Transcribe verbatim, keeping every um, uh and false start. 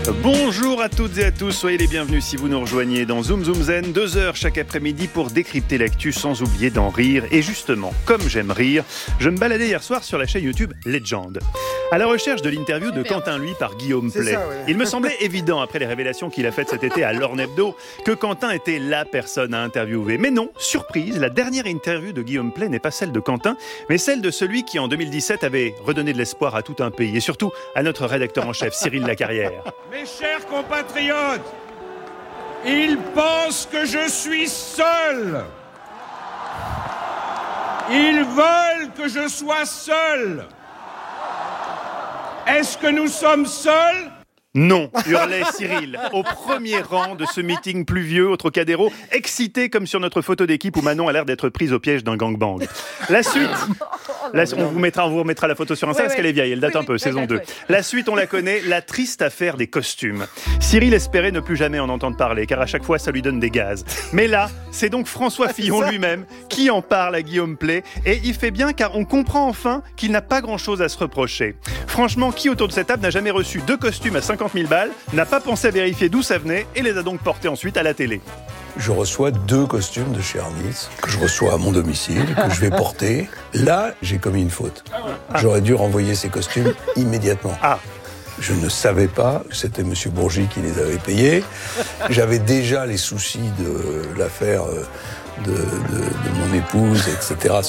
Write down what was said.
Bonjour à toutes et à tous, soyez les bienvenus si vous nous rejoignez dans Zoom Zoom Zen, deux heures chaque après-midi pour décrypter l'actu sans oublier d'en rire. Et justement, comme j'aime rire, je me baladais hier soir sur la chaîne YouTube Legend, à la recherche de l'interview de Quentin Lui par Guillaume Pley. Ça, ouais. Il me semblait évident, après les révélations qu'il a faites cet été à l'Orne Hebdo, que Quentin était la personne à interviewer. Mais non, surprise, la dernière interview de Guillaume Pley n'est pas celle de Quentin, mais celle de celui qui en deux mille dix-sept avait redonné de l'espoir à tout un pays, et surtout à notre rédacteur en chef, Cyril Lacarrière. Mes chers compatriotes, ils pensent que je suis seul. Ils veulent que je sois seul. Est-ce que nous sommes seuls ? Non, hurlait Cyril, au premier rang de ce meeting pluvieux au Trocadéro, excité comme sur notre photo d'équipe où Manon a l'air d'être prise au piège d'un gangbang. La suite, la, on, vous mettra, on vous remettra la photo sur Insta, ouais, parce ouais. qu'elle est vieille, elle date oui, un peu, oui, saison deux. Ouais. La suite, on la connaît, la triste affaire des costumes. Cyril espérait ne plus jamais en entendre parler, car à chaque fois, ça lui donne des gaz. Mais là, c'est donc François Fillon lui-même qui en parle à Guillaume Pley, et il fait bien car on comprend enfin qu'il n'a pas grand-chose à se reprocher. Franchement, qui autour de cette table n'a jamais reçu deux costumes à cinquante mille balles, n'a pas pensé à vérifier d'où ça venait et les a donc portés ensuite à la télé. Je reçois deux costumes de chez Arnis que je reçois à mon domicile, que je vais porter. Là, j'ai commis une faute. J'aurais dû renvoyer ces costumes immédiatement. Ah. Je ne savais pas que c'était M. Bourgi qui les avait payés. J'avais déjà les soucis de l'affaire de, de, de mon épouse, et cetera